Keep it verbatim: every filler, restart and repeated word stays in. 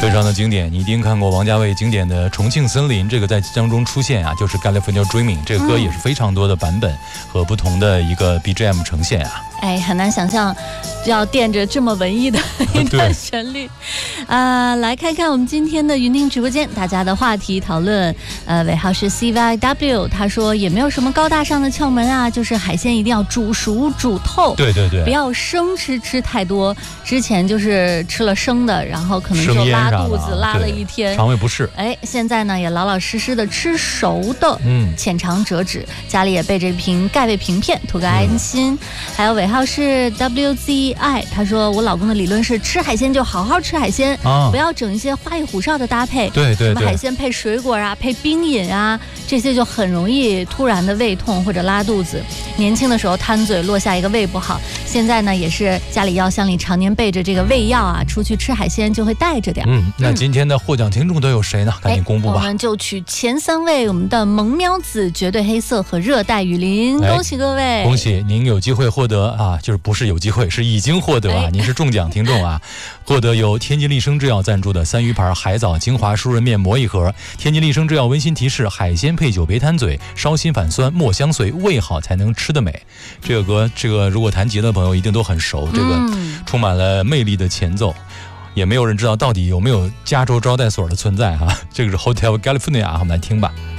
非常的经典，你一定看过王家卫经典的《重庆森林》，这个在当中出现啊，就是 California Dreaming 这个歌也是非常多的版本和不同的一个 B G M 呈现啊。 哎，很难想象要垫着这么文艺的一段旋律啊、呃！来看看我们今天的云听直播间大家的话题讨论。呃，尾号是 C Y W， 他说也没有什么高大上的窍门啊，就是海鲜一定要煮熟煮透， 对对对， 不要生吃吃太多。之前就是吃了生的，然后可能就拉肚子拉了一天， 肠胃不适。 哎，现在呢也老老实实的吃熟的，嗯，浅尝辄止，家里也备着一瓶钙胃平片，图个安心。嗯、还有尾号是 W Z I， 他说我老公的理论是吃海鲜就好好吃海鲜，啊、不要整一些花里胡哨的搭配， 对对对， 什么海鲜配水果啊，配冰饮啊，这些就很容易突然的胃痛或者拉肚子。年轻的时候贪嘴落下一个胃不好，现在呢也是家里药箱里常年备着这个胃药啊，出去吃海鲜就会带着点。 嗯，那今天的获奖听众都有谁呢？赶紧公布吧。 我们就取前三位，我们的萌喵子、绝对黑色和热带雨林，恭喜各位！ 恭喜您有机会获得啊，就是不是有机会，是已经获得啊，您是中奖听众啊，获得由天津丽生制药赞助的三鱼牌海藻精华舒润面膜一盒。天津丽生制药温馨提示：海鲜配酒别贪嘴，烧心反酸莫相随，胃好才能吃得美。这个歌，这个如果弹吉的朋友一定都很熟，这个充满了魅力的前奏。也没有人知道到底有没有加州招待所的存在哈、啊，这个是 Hotel California， 我们来听吧。